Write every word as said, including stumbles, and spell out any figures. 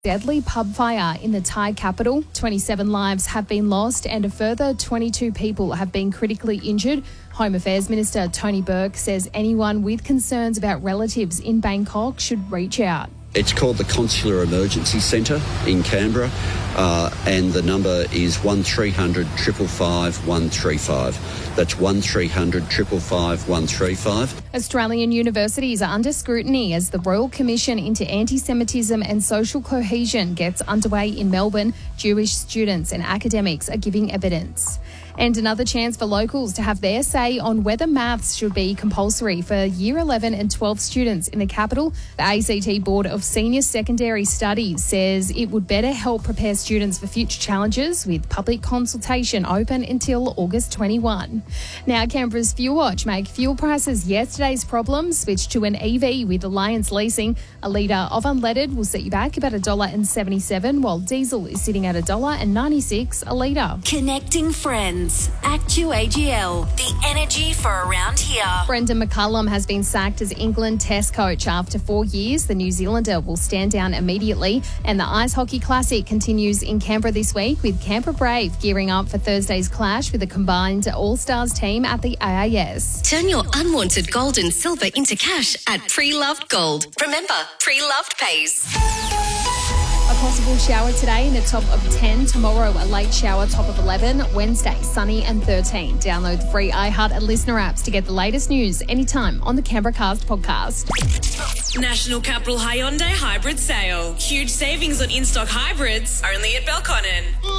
Deadly pub fire in the Thai capital. twenty-seven lives have been lost and a further twenty-two people have been critically injured. Home Affairs Minister Tony Burke says anyone with concerns about relatives in Bangkok should reach out. It's called the Consular Emergency Centre in Canberra, uh, and the number is one three hundred five five five one three five. That's one three hundred five five five one three five. Australian universities are under scrutiny as the Royal Commission into Anti-Semitism and Social Cohesion gets underway in Melbourne. Jewish students and academics are giving evidence. And another chance for locals to have their say on whether maths should be compulsory for Year eleven and twelve students in the capital. The A C T Board of Senior Secondary Studies says it would better help prepare students for future challenges, with public consultation open until August twenty-first. Now, Canberra's Fuel Watch make fuel prices yesterday's problem switch to an E V with Alliance Leasing. A litre of unleaded will set you back about one dollar seventy-seven, while diesel is sitting at one dollar ninety-six a litre. Connecting friends. Actu A G L, the energy for around here. Brendan McCullum has been sacked as England Test coach after four years. The New Zealander will stand down immediately. And the Ice Hockey Classic continues in Canberra this week, with Canberra Brave gearing up for Thursday's clash with a combined All-Stars team at the A I S. Turn your unwanted gold and silver into cash at Pre-Loved Gold. Remember, Pre-Loved pays. A possible shower today in the top of ten. Tomorrow, a late shower, top of eleven. Wednesday, sunny and thirteen. Download the free iHeart and Listener apps to get the latest news anytime on the Canberra Cast podcast. National Capital Hyundai Hybrid Sale. Huge savings on in-stock hybrids, only at Belconnen.